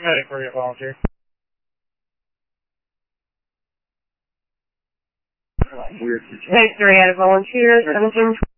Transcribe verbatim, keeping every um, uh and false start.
Medic for your volunteer. Medic three out of volunteer, seventeen